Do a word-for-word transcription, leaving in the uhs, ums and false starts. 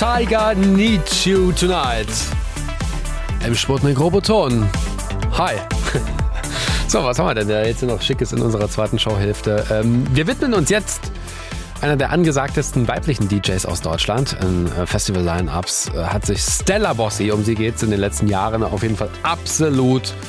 Tiger Needs You Tonight. Im Sputnik Roboton. Hi. So, was haben wir denn da jetzt noch Schickes in unserer zweiten Showhälfte? Ähm, wir widmen uns jetzt einer der angesagtesten weiblichen D Js aus Deutschland. In äh, Festival-Line-Ups äh, hat sich Stella Bossi, um sie geht's in den letzten Jahren auf jeden Fall absolut